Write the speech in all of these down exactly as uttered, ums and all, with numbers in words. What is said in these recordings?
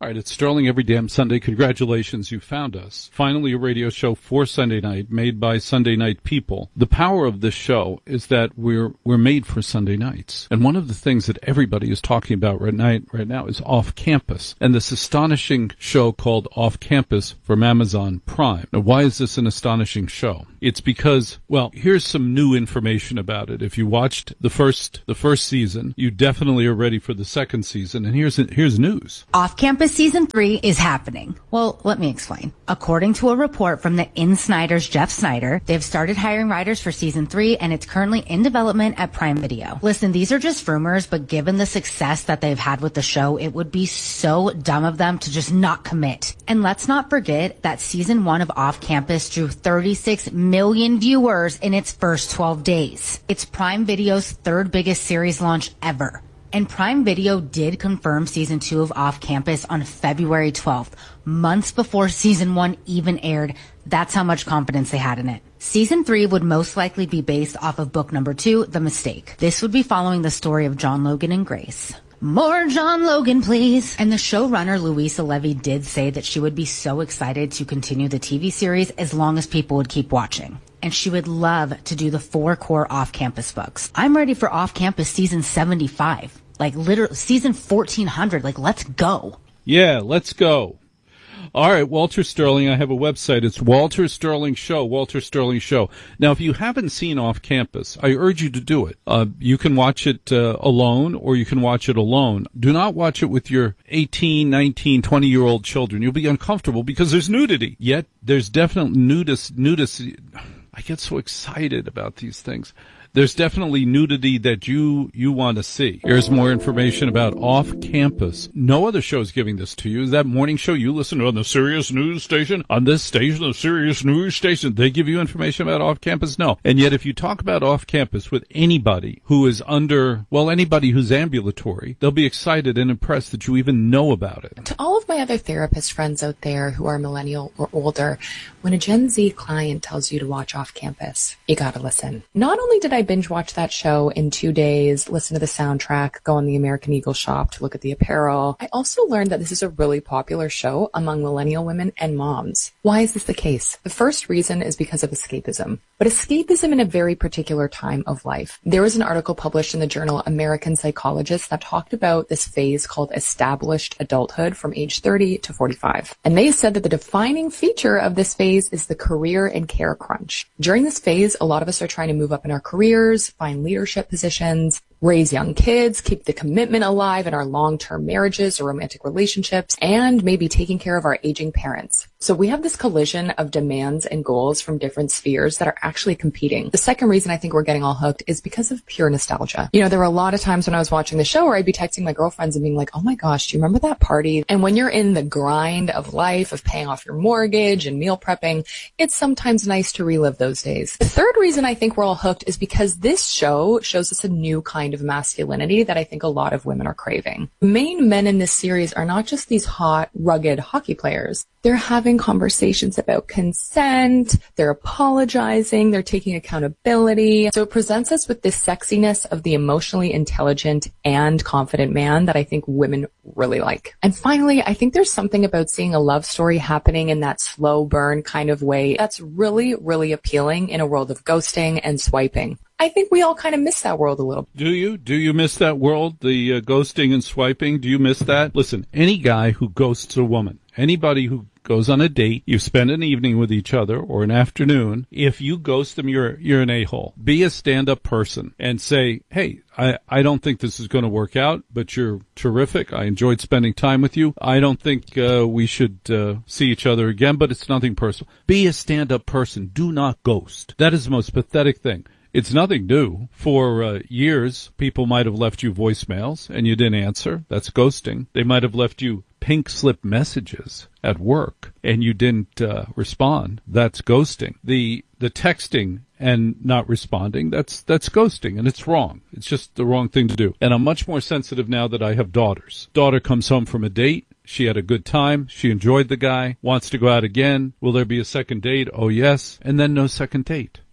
All right, it's Sterling every damn Sunday. Congratulations, you found us. Finally, a radio show for Sunday night, made by Sunday night people. The power of this show is that we're we're made for Sunday nights. And one of the things that everybody is talking about right, night, right now is Off Campus, and this astonishing show called Off Campus from Amazon Prime. Now, why is this an astonishing show? It's because, well, here's some new information about it. If you watched the first the first season, you definitely are ready for the second season. And here's here's news. Off Campus Season three is happening. Well, let me explain. According to a report from the InSnyder's Jeff Snyder, they've started hiring writers for Season three, and it's currently in development at Prime Video. Listen, these are just rumors, but given the success that they've had with the show, it would be so dumb of them to just not commit. And let's not forget that Season one of Off Campus drew thirty-six million viewers in its first twelve days. It's Prime Video's third biggest series launch ever. And Prime Video did confirm Season two of Off Campus on February twelfth, months before Season one even aired. That's how much confidence they had in it. Season three would most likely be based off of book number two, The Mistake. This would be following the story of John Logan and Grace. More John Logan, please. And the showrunner, Louisa Levy, did say that she would be so excited to continue the T V series as long as people would keep watching. And she would love to do the four core off-campus books. I'm ready for Off-Campus Season seventy-five. Like, literally, Season fourteen hundred. Like, let's go. Yeah, let's go. All right, Walter Sterling, I have a website. It's Walter Sterling Show, Walter Sterling Show. Now, if you haven't seen Off Campus, I urge you to do it. Uh, you can watch it uh, alone, or you can watch it alone. Do not watch it with your eighteen, nineteen, twenty-year-old children. You'll be uncomfortable because there's nudity. Yet, there's definitely nudist, nudist. I get so excited about these things. There's definitely nudity that you you want to see. Here's more information about Off Campus. No other show is giving this to you. That morning show you listen to on the Sirius News Station, on this station, the Sirius News Station, they give you information about Off Campus? No. And yet if you talk about Off Campus with anybody who is under, well, anybody who's ambulatory, they'll be excited and impressed that you even know about it. To all of my other therapist friends out there who are millennial or older, when a Gen Z client tells you to watch Off Campus, you gotta listen. Not only did I binge watch that show in two days, listen to the soundtrack, go on the American Eagle shop to look at the apparel, I also learned that this is a really popular show among millennial women and moms. Why is this the case? The first reason is because of escapism, but escapism in a very particular time of life. There was an article published in the journal American Psychologist that talked about this phase called established adulthood from age thirty to forty-five. And they said that the defining feature of this phase is the career and care crunch. During this phase, a lot of us are trying to move up in our careers, find leadership positions, raise young kids, keep the commitment alive in our long-term marriages or romantic relationships, and maybe taking care of our aging parents. So we have this collision of demands and goals from different spheres that are actually competing. The second reason I think we're getting all hooked is because of pure nostalgia. You know, there were a lot of times when I was watching the show where I'd be texting my girlfriends and being like, oh my gosh, do you remember that party? And when you're in the grind of life, of paying off your mortgage and meal prepping, it's sometimes nice to relive those days. The third reason I think we're all hooked is because this show shows us a new kind of masculinity that I think a lot of women are craving. The main men in this series are not just these hot, rugged hockey players. They're having conversations about consent, they're apologizing, they're taking accountability. So it presents us with this sexiness of the emotionally intelligent and confident man that I think women really like. And finally, I think there's something about seeing a love story happening in that slow burn kind of way that's really, really appealing in a world of ghosting and swiping. I think we all kind of miss that world a little. Do you? Do you miss that world, the uh, ghosting and swiping? Do you miss that? Listen, any guy who ghosts a woman, anybody who goes on a date, you spend an evening with each other or an afternoon, if you ghost them, you're you're an a-hole. Be a stand-up person and say, hey, I, I don't think this is going to work out, but you're terrific. I enjoyed spending time with you. I don't think uh, we should uh, see each other again, but it's nothing personal. Be a stand-up person. Do not ghost. That is the most pathetic thing. It's nothing new. For uh, years, people might have left you voicemails and you didn't answer. That's ghosting. They might have left you pink slip messages at work and you didn't uh, respond. That's ghosting. The the texting and not responding, that's that's ghosting, and it's wrong. It's just the wrong thing to do. And I'm much more sensitive now that I have daughters. Daughter comes home from a date. She had a good time. She enjoyed the guy, wants to go out again. Will there be a second date? Oh, yes. And then no second date.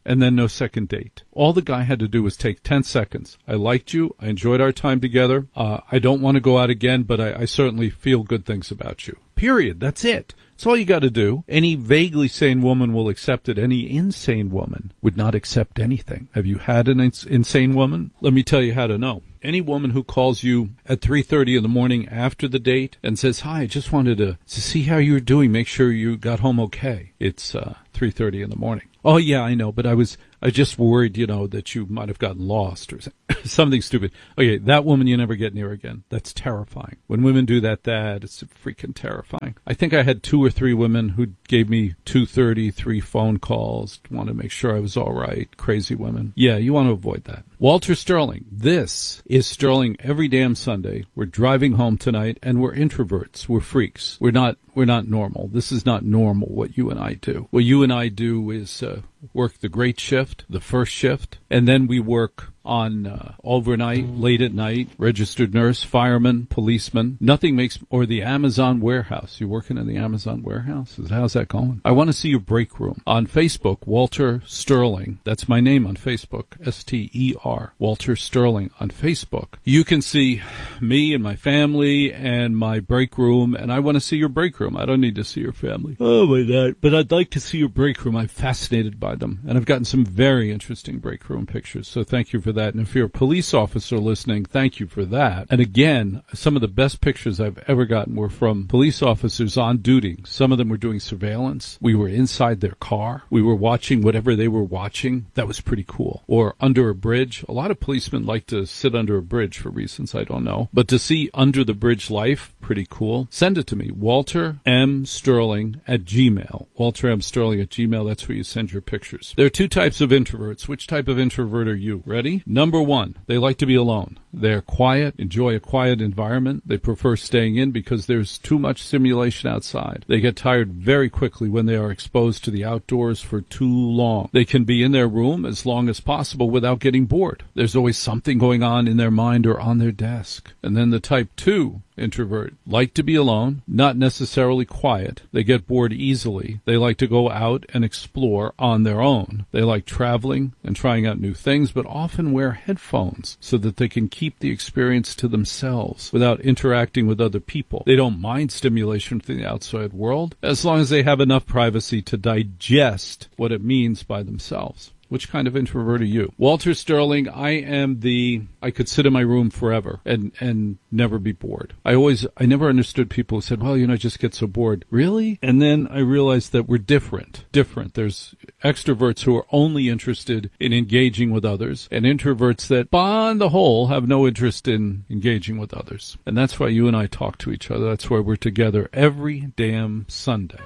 and then no second date. All the guy had to do was take ten seconds. I liked you. I enjoyed our time together. Uh, I don't want to go out again, but I, I certainly feel good things about you. Period. That's it. That's all you got to do. Any vaguely sane woman will accept it. Any insane woman would not accept anything. Have you had an ins- insane woman? Let me tell you how to know. Any woman who calls you at three thirty in the morning after the date and says, hi, I just wanted to, to see how you're doing, make sure you got home okay. It's uh, three thirty in the morning. Oh, yeah, I know, but I was I just worried, you know, that you might have gotten lost or something stupid. Okay, that woman you never get near again. That's terrifying. When women do that, that it's freaking terrifying. I think I had two or three women who gave me two thirty, three phone calls, wanted to make sure I was all right. Crazy women. Yeah, you want to avoid that. Walter Sterling. This is Sterling every damn Sunday. We're driving home tonight, and we're introverts. We're freaks. We're not We're not normal. This is not normal, what you and I do. What you and I do is uh, work the great shift, the first shift, and then we work on uh, overnight, late at night, registered nurse, fireman, policeman. Nothing makes, or the Amazon warehouse. You're working in the Amazon warehouse? How's that going? I want to see your break room. On Facebook, Walter Sterling. That's my name on Facebook, S T E R, Walter Sterling on Facebook. You can see me and my family and my break room, and I want to see your break room. I don't need to see your family. Oh, my God. But I'd like to see your break room. I'm fascinated by them, and I've gotten some very interesting break room pictures, so thank you for that. And if you're a police officer listening, thank you for that. And again, some of the best pictures I've ever gotten were from police officers on duty. Some of them were doing surveillance. We were inside their car. We were watching whatever they were watching. That was pretty cool. Or under a bridge. A lot of policemen like to sit under a bridge for reasons I don't know. But to see under the bridge life, pretty cool. Send it to me. Walter M. Sterling at Gmail. Walter M. Sterling at Gmail. That's where you send your pictures. There are two types of introverts. Which type of introvert are you? Ready? Number one, they like to be alone. They're quiet, enjoy a quiet environment. They prefer staying in because there's too much stimulation outside. They get tired very quickly when they are exposed to the outdoors for too long. They can be in their room as long as possible without getting bored. There's always something going on in their mind or on their desk. And then the type two introvert like to be alone, not necessarily quiet. They get bored easily. They like to go out and explore on their own. They like traveling and trying out new things, but often wear headphones so that they can keep the experience to themselves without interacting with other people. They don't mind stimulation from the outside world as long as they have enough privacy to digest what it means by themselves. Which kind of introvert are you? Walter Sterling, I am the, I could sit in my room forever and, and never be bored. I always, I never understood people who said, well, you know, I just get so bored. Really? And then I realized that we're different, different. There's extroverts who are only interested in engaging with others and introverts that, on the whole, have no interest in engaging with others. And that's why you and I talk to each other. That's why we're together every damn Sunday.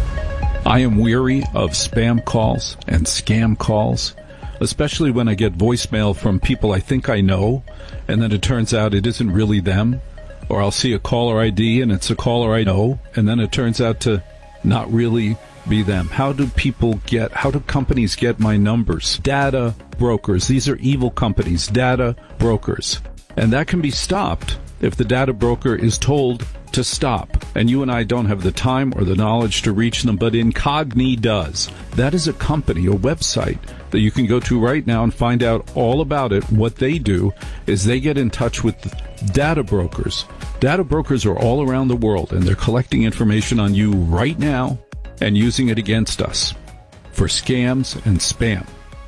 I am weary of spam calls and scam calls, especially when I get voicemail from people I think I know, and then it turns out it isn't really them, or I'll see a caller I D and it's a caller I know, and then it turns out to not really be them. How do people get, how do companies get my numbers? Data brokers. These are evil companies, data brokers. And that can be stopped if the data broker is told to stop. And you and I don't have the time or the knowledge to reach them, but Incogni does. That is a company, a website that you can go to right now and find out all about it. What they do is they get in touch with data brokers. Data brokers are all around the world, and they're collecting information on you right now and using it against us for scams and spam.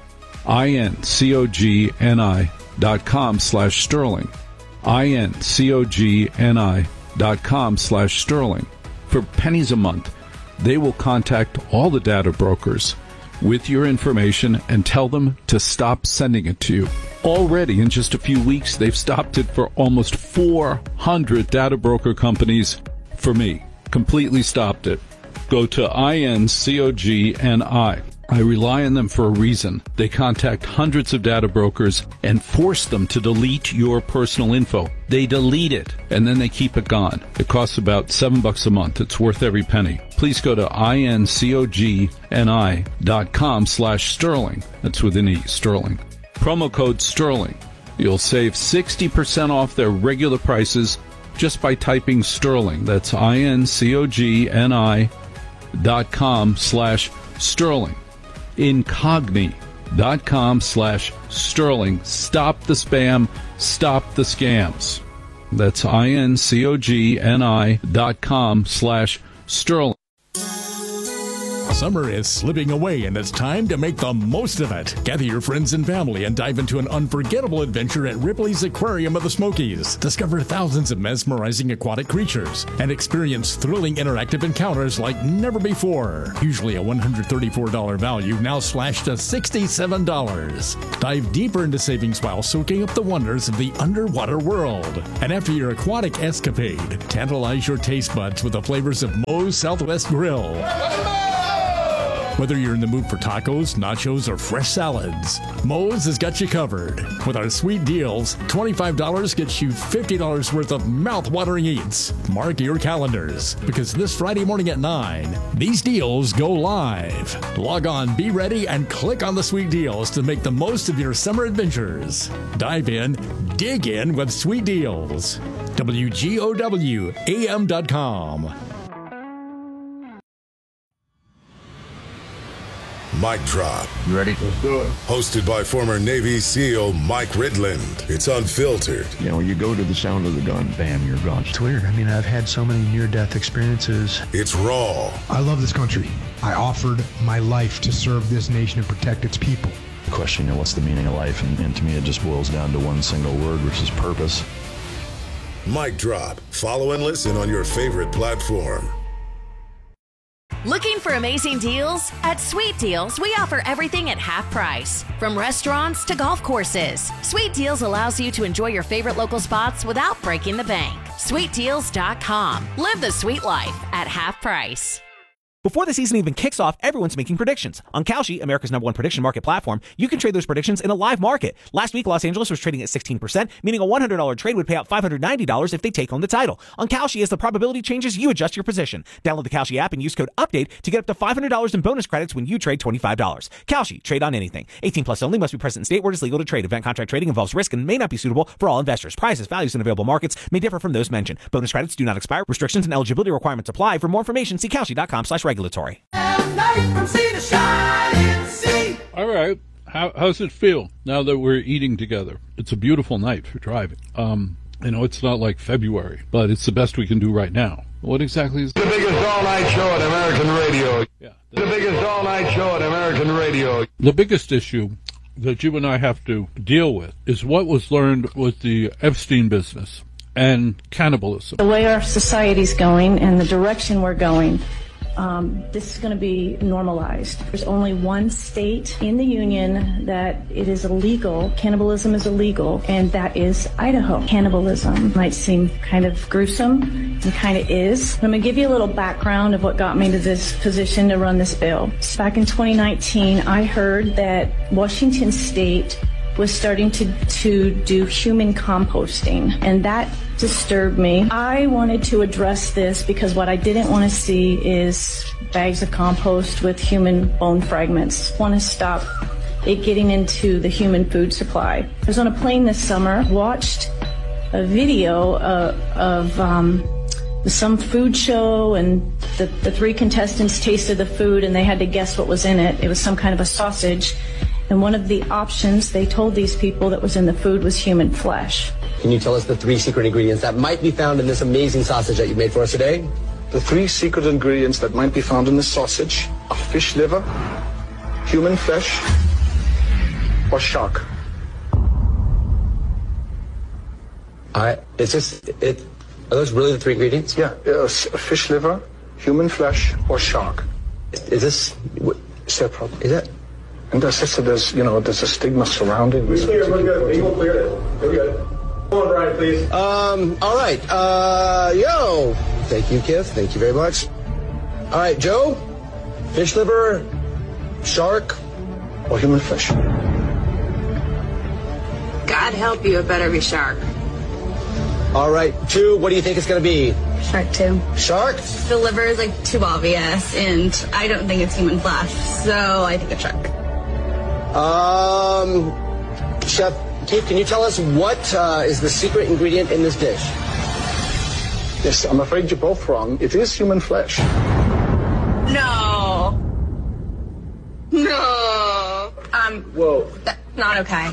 I-N-C-O-G-N-I dot com slash Sterling. I-N-C-O-G-N-I dot com slash Sterling. For pennies a month, they will contact all the data brokers with your information and tell them to stop sending it to you. Already, in just a few weeks, they've stopped it for almost four hundred data broker companies for me. Completely stopped it. Go to I N C O G N I. I rely on them for a reason. They contact hundreds of data brokers and force them to delete your personal info. They delete it, and then they keep it gone. It costs about seven bucks a month. It's worth every penny. Please go to I N C O G N I dot com slash Sterling. That's with an E, Sterling. Promo code Sterling. You'll save sixty percent off their regular prices just by typing Sterling. That's I N C O G N I dot com slash Sterling. Incogni dot com slash Sterling. Stop the spam. Stop the scams. That's I-N-C-O-G-N-I dot com slash Sterling. Summer is slipping away, and it's time to make the most of it. Gather your friends and family and dive into an unforgettable adventure at Ripley's Aquarium of the Smokies. Discover thousands of mesmerizing aquatic creatures and experience thrilling interactive encounters like never before. Usually a one hundred thirty-four dollars value, now slashed to sixty-seven dollars. Dive deeper into savings while soaking up the wonders of the underwater world. And after your aquatic escapade, tantalize your taste buds with the flavors of Moe's Southwest Grill. Whether you're in the mood for tacos, nachos, or fresh salads, Moe's has got you covered. With our sweet deals, twenty-five dollars gets you fifty dollars worth of mouth-watering eats. Mark your calendars, because this Friday morning at nine, these deals go live. Log on, be ready, and click on the sweet deals to make the most of your summer adventures. Dive in, dig in with sweet deals. W G O W A M dot com. Mic Drop. You ready? Let's do it. Hosted by former Navy SEAL Mike Ridland. It's unfiltered. You know, you go to the sound of the gun, bam, you're gone. It's weird. I mean, I've had so many near-death experiences. It's raw. I love this country. I offered my life to serve this nation and protect its people. The question, you know, what's the meaning of life? And, and to me, it just boils down to one single word, which is purpose. Mic Drop. Follow and listen on your favorite platform. Looking for amazing deals? At Sweet Deals, we offer everything at half price. From restaurants to golf courses, Sweet Deals allows you to enjoy your favorite local spots without breaking the bank. sweet deals dot com. Live the sweet life at half price. Before the season even kicks off, everyone's making predictions. On Kalshi, America's number one prediction market platform, you can trade those predictions in a live market. Last week, Los Angeles was trading at sixteen percent, meaning a one hundred dollars trade would pay out five hundred ninety dollars if they take home the title. On Kalshi, as the probability changes, you adjust your position. Download the Kalshi app and use code UPDATE to get up to five hundred dollars in bonus credits when you trade twenty-five dollars. Kalshi, trade on anything. eighteen plus only, must be present in state where it is legal to trade. Event contract trading involves risk and may not be suitable for all investors. Prices, values, and available markets may differ from those mentioned. Bonus credits do not expire. Restrictions and eligibility requirements apply. For more information, see Kalshi dot com slash regulatory. From sea to shining sea. All right. How, how's it feel now that we're eating together? It's a beautiful night for driving. Um, you know, it's not like February, but it's the best we can do right now. What exactly is the biggest all-night show at American radio? Yeah, the, the biggest all-night show at American radio. The biggest issue that you and I have to deal with is what was learned with the Epstein business and cannibalism. The way our society's going and the direction we're going, Um, this is going to be normalized. There's only one state in the union that it is illegal. Cannibalism is illegal, and that is Idaho. Cannibalism might seem kind of gruesome, and kind of is. I'm going to give you a little background of what got me to this position to run this bill. Back in twenty nineteen, I heard that Washington State was starting to, to do human composting, and that disturbed me. I wanted to address this because what I didn't want to see is bags of compost with human bone fragments. I want to stop it getting into the human food supply. I was on a plane this summer, watched a video uh, of um, some food show, and the, the three contestants tasted the food and they had to guess what was in it. It was some kind of a sausage. And one of the options they told these people that was in the food was human flesh. Can you tell us the three secret ingredients that might be found in this amazing sausage that you made for us today? The three secret ingredients that might be found in this sausage are fish liver, human flesh, or shark. Alright, it's just, it, are those really the three ingredients? Yeah, uh, fish liver, human flesh, or shark. Is, is this, is there a problem? Is that? And that's just, there's, you know, there's a stigma surrounding this. We're clear, we're good. We're clear. We're good. Come on, Brian, please. Um, all right. Uh, yo. Thank you, Kith. Thank you very much. All right, Joe. Fish liver, shark, or human flesh. God help you, it better be shark. All right, two. What do you think it's going to be? Shark too. Shark? The liver is like too obvious, and I don't think it's human flesh, so I think it's shark. Um, Chef Keith, can you tell us what uh, is the secret ingredient in this dish? Yes, I'm afraid you're both wrong. It is human flesh. No. No. Um, Whoa. That's not okay.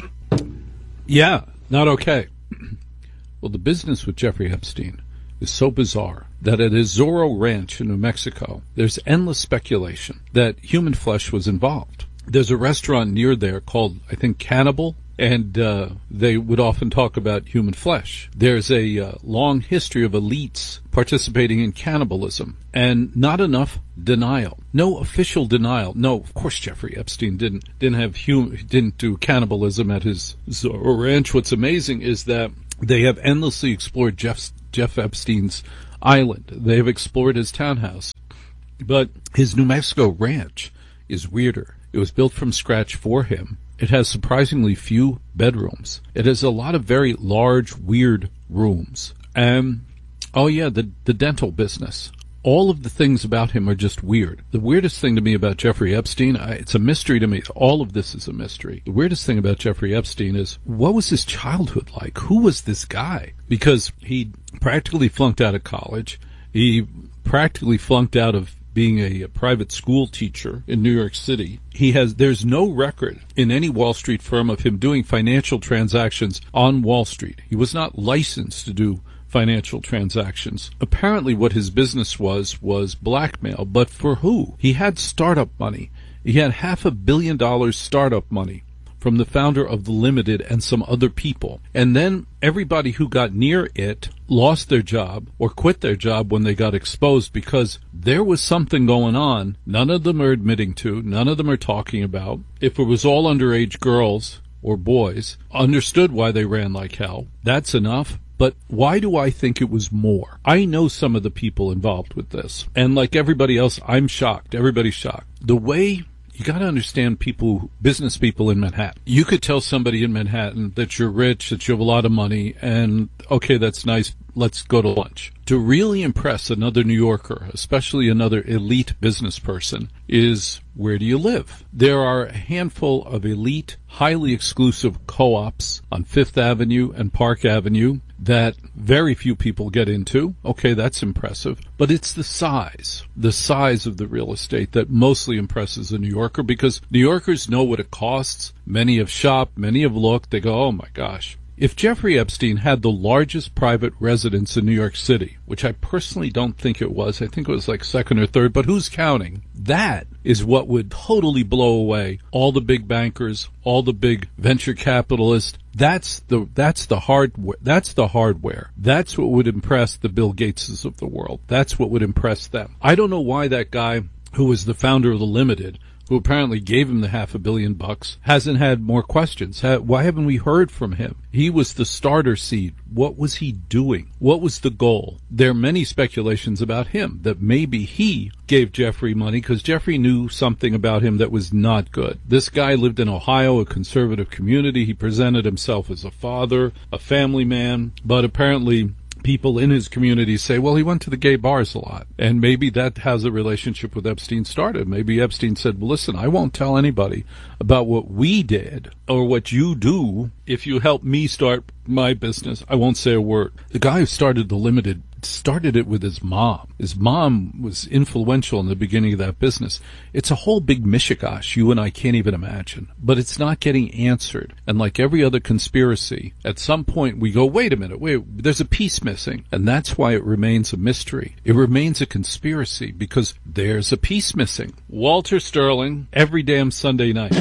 Yeah, not okay. Well, the business with Jeffrey Epstein is so bizarre that at his Zorro Ranch in New Mexico, there's endless speculation that human flesh was involved. There's a restaurant near there called, I think, Cannibal, and uh, they would often talk about human flesh. There's a uh, long history of elites participating in cannibalism, and not enough denial. No official denial. No, of course Jeffrey Epstein didn't didn't have hum- didn't do cannibalism at his Zorro Ranch. What's amazing is that they have endlessly explored Jeff's, Jeff Epstein's island. They have explored his townhouse. But his New Mexico ranch is weirder. It was built from scratch for him. It has surprisingly few bedrooms. It has a lot of very large, weird rooms. And, oh yeah, the, the dental business. All of the things about him are just weird. The weirdest thing to me about Jeffrey Epstein, I, it's a mystery to me. All of this is a mystery. The weirdest thing about Jeffrey Epstein is, what was his childhood like? Who was this guy? Because he practically flunked out of college. He practically flunked out of being a, a private school teacher in New York City. He has, there's no record in any Wall Street firm of him doing financial transactions on Wall Street. He was not licensed to do financial transactions. Apparently what his business was, was blackmail. But for who? He had startup money. He had half a billion dollars startup money from the founder of The Limited and some other people. And then everybody who got near it lost their job or quit their job when they got exposed because there was something going on. None of them are admitting to. None of them are talking about. If it was all underage girls or boys, understood why they ran like hell. That's enough. But why do I think it was more? I know some of the people involved with this. And like everybody else, I'm shocked. Everybody's shocked. The way, you got to understand people, business people in Manhattan. You could tell somebody in Manhattan that you're rich, that you have a lot of money, and okay, that's nice, let's go to lunch. To really impress another New Yorker, especially another elite business person, is where do you live? There are a handful of elite, highly exclusive co-ops on Fifth Avenue and Park Avenue that very few people get into. Okay, that's impressive. But it's the size, the size of the real estate that mostly impresses a New Yorker because New Yorkers know what it costs. Many have shopped, many have looked. They go, oh my gosh. If Jeffrey Epstein had the largest private residence in New York City, which I personally don't think it was, I think it was like second or third, but who's counting? That is what would totally blow away all the big bankers, all the big venture capitalists. That's the that's the hardware. That's the hardware. That's what would impress the Bill Gateses of the world. That's what would impress them. I don't know why that guy who was the founder of The Limited, who apparently gave him the half a billion bucks, hasn't had more questions. Why haven't we heard from him? He was the starter seed. What was he doing? What was the goal? There are many speculations about him, that maybe he gave Jeffrey money because Jeffrey knew something about him that was not good. This guy lived in Ohio, a conservative community. He presented himself as a father, a family man, but apparently people in his community say, well, he went to the gay bars a lot. And maybe that has a relationship with Epstein started. Maybe Epstein said, well, listen, I won't tell anybody about what we did or what you do. If you help me start my business, I won't say a word. The guy who started The Limited started it with his mom. His mom was influential in the beginning of that business. It's a whole big mishigash you and I can't even imagine. But it's not getting answered. And like every other conspiracy, at some point we go, wait a minute, wait, there's a piece missing. And that's why it remains a mystery. It remains a conspiracy because there's a piece missing. Walter Sterling, every damn Sunday night.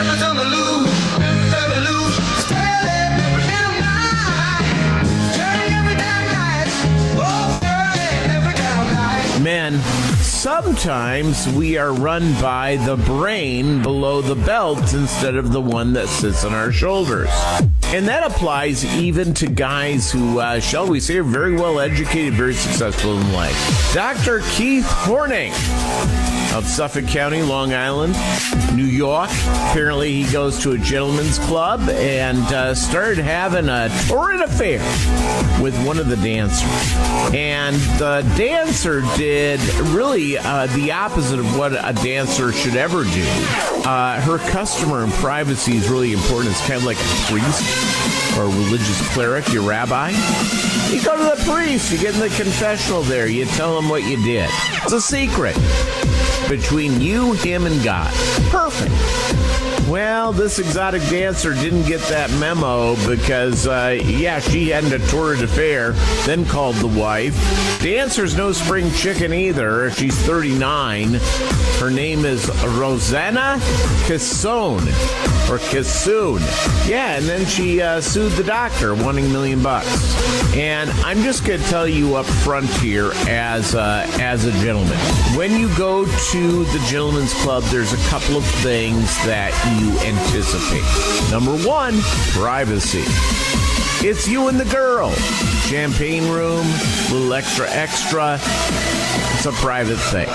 Men, sometimes we are run by the brain below the belt instead of the one that sits on our shoulders. And that applies even to guys who, uh, shall we say, are very well educated, very successful in life. Doctor Keith Horning of Suffolk County, Long Island, New York. Apparently he goes to a gentleman's club and uh, started having a torrid affair with one of the dancers. And the dancer did really uh, the opposite of what a dancer should ever do. Uh, her customer and privacy is really important. It's kind of like a priest or a religious cleric, your rabbi. You go to the priest, you get in the confessional there, you tell him what you did. It's a secret between you, him, and God. Perfect. Well, this exotic dancer didn't get that memo because, uh, yeah, she had a torrid affair, then called the wife. Dancer's no spring chicken either. She's thirty-nine. Her name is Rosanna Casone, or Cassoon. Yeah, and then she uh, sued the doctor, wanting a million bucks. And I'm just going to tell you up front here as, uh, as a gentleman. When you go to the Gentleman's Club, there's a couple of things that you anticipate. Number one, privacy. It's you and the girl. Champagne room, little extra extra. It's a private thing.